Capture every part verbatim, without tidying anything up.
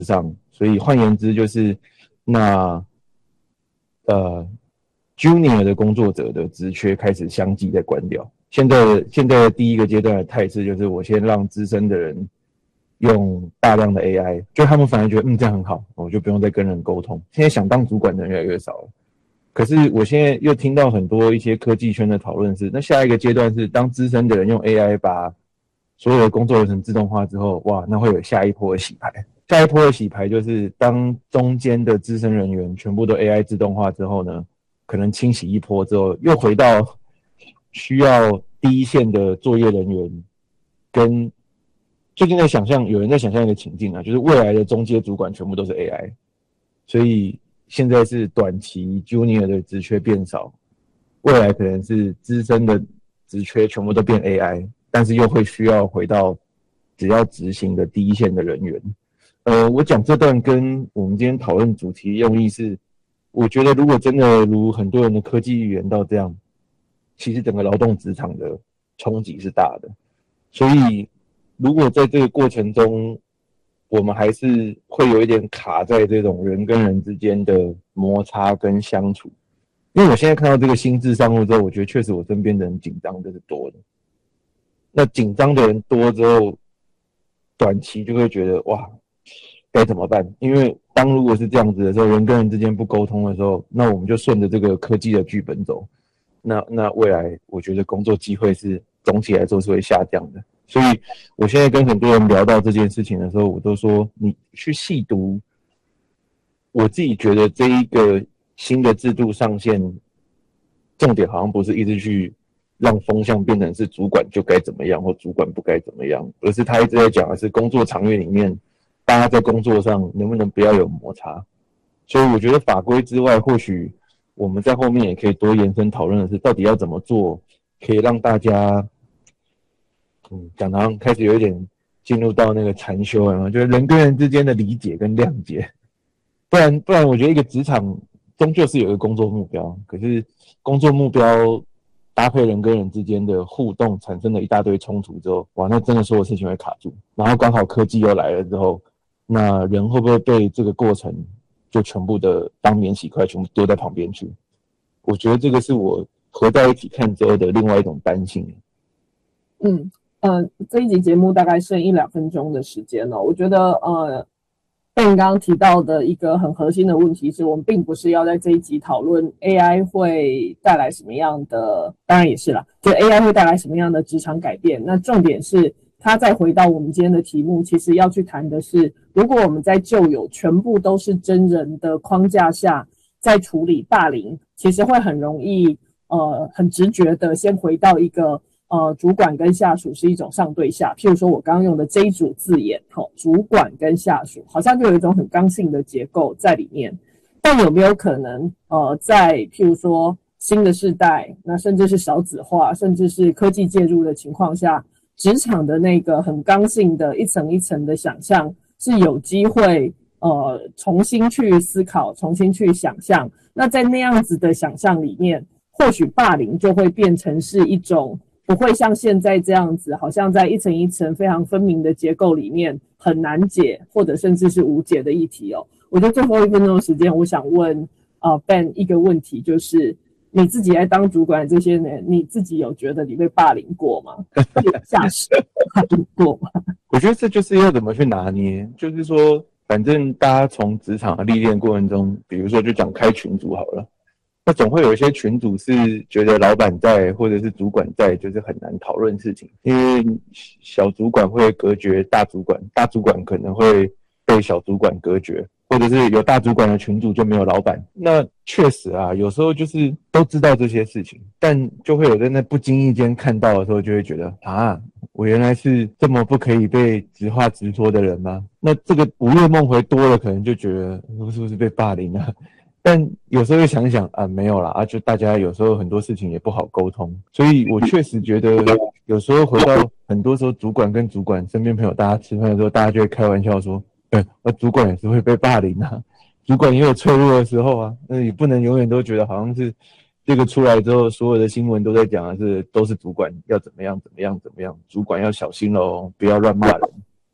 上，所以换言之就是那呃 junior 的工作者的职缺开始相继在关掉。现在现在的第一个阶段的态势就是我先让资深的人用大量的 A I， 就他们反而觉得嗯这样很好，我就不用再跟人沟通。现在想当主管的人越来越少了。可是我现在又听到很多一些科技圈的讨论是，那下一个阶段是当资深的人用 A I 把所有的工作流程自动化之后，哇，那会有下一波的洗牌。下一波的洗牌就是当中间的资深人员全部都 A I 自动化之后呢，可能清洗一波之后，又回到需要第一线的作业人员跟最近在想象，有人在想象一个情境啊，就是未来的中阶主管全部都是 A I， 所以现在是短期 junior 的职缺变少，未来可能是资深的职缺全部都变 A I， 但是又会需要回到只要执行的第一线的人员。呃，我讲这段跟我们今天讨论主题用意是，我觉得如果真的如很多人的科技预言到这样，其实整个劳动职场的冲击是大的。所以如果在这个过程中，我们还是会有一点卡在这种人跟人之间的摩擦跟相处。因为我现在看到这个新制上路之后，我觉得确实我身边的人紧张的是多的。那紧张的人多之后，短期就会觉得哇，该怎么办？因为当如果是这样子的时候，人跟人之间不沟通的时候，那我们就顺着这个科技的剧本走。那那未来我觉得工作机会是总体来说是会下降的。所以我现在跟很多人聊到这件事情的时候，我都说你去细读。我自己觉得这一个新的制度上线，重点好像不是一直去让风向变成是主管就该怎么样或主管不该怎么样，而是他一直在讲的是工作场域里面大家在工作上能不能不要有摩擦。所以我觉得法规之外，或许我们在后面也可以多延伸讨论的是到底要怎么做可以让大家嗯讲堂开始有一点进入到那个禅修啊，就是人跟人之间的理解跟谅解。不然不然我觉得一个职场终究是有一个工作目标，可是工作目标搭配人跟人之间的互动产生了一大堆冲突之后，哇，那真的所有事情会卡住。然后刚好科技又来了之后，那人会不会被这个过程就全部的当免洗块全部丢在旁边去？我觉得这个是我合在一起看之后的另外一种担心。 嗯呃，这一集节目大概剩一两分钟的时间了，我觉得呃。Ben 刚刚提到的一个很核心的问题是，我们并不是要在这一集讨论 A I 会带来什么样的，当然也是啦，就 A I 会带来什么样的职场改变。那重点是，它再回到我们今天的题目，其实要去谈的是，如果我们在旧有全部都是真人的框架下，在处理霸凌，其实会很容易，呃，很直觉的先回到一个。呃，主管跟下属是一种上对下，譬如说我刚刚用的这一组字眼，好，主管跟下属，好像就有一种很刚性的结构在里面。但有没有可能，呃，在譬如说新的世代，那甚至是少子化，甚至是科技介入的情况下，职场的那个很刚性的一层一层的想象，是有机会呃重新去思考，重新去想象。那在那样子的想象里面，或许霸凌就会变成是一种。不会像现在这样子，好像在一层一层非常分明的结构里面很难解，或者甚至是无解的议题哦。我觉得最后一分钟的时间，我想问呃 Ben 一个问题，就是你自己在当主管这些年，你自己有觉得你被霸凌过吗？有下属霸凌过吗？ 我觉得这就是要怎么去拿捏，就是说，反正大家从职场的历练过程中，比如说就讲开群组好了。那总会有一些群组是觉得老板在或者是主管在就是很难讨论事情，因为小主管会隔绝大主管，大主管可能会被小主管隔绝，或者是有大主管的群组就没有老板。那确实啊，有时候就是都知道这些事情，但就会有在那不经意间看到的时候就会觉得啊，我原来是这么不可以被直话直说的人吗？那这个午夜梦回多了，可能就觉得是不是被霸凌啊？但有时候又想想啊，没有啦啊，就大家有时候很多事情也不好沟通，所以我确实觉得有时候回到很多时候主管跟主管身边朋友大家吃饭的时候，大家就会开玩笑说，对，那主管也是会被霸凌啊，主管也有脆弱的时候啊，那也不能永远都觉得好像是这个出来之后，所有的新闻都在讲的是都是主管要怎么样怎么样怎么样，主管要小心咯，不要乱骂人。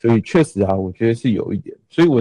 所以确实啊，我觉得是有一点，所以我